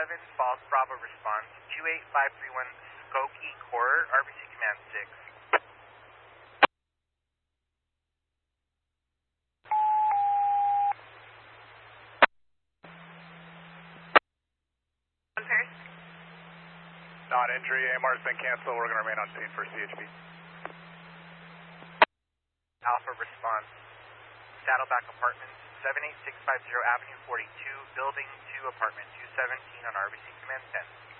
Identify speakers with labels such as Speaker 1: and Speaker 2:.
Speaker 1: False Bravo response, 28531 Skokie Court, RBC Command 6.
Speaker 2: Paris?
Speaker 3: Non-entry, AMR's been canceled. We're going to remain on scene for CHP.
Speaker 1: Alpha response, Saddleback Apartments, 78650 Avenue 42, Building 2, Apartment 217 on RBC Command 10.